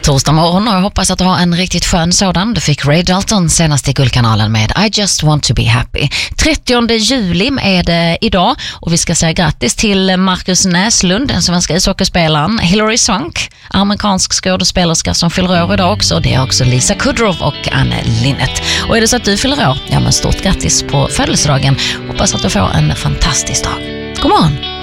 Torsdag morgon och jag hoppas att du har en riktigt skön sådan. Du fick Ray Dalton senast i Guldkanalen med I Just Want To Be Happy. 30 juli är det idag och vi ska säga grattis till Marcus Näslund, den svenska ishockeyspelaren, Hilary Swank, amerikansk skådespelerska som fyller år idag också. Det är också Lisa Kudrow och Anne Linnet. Och är det så att du fyller år, ja men stort grattis på födelsedagen. Hoppas att du får en fantastisk dag. God morgon!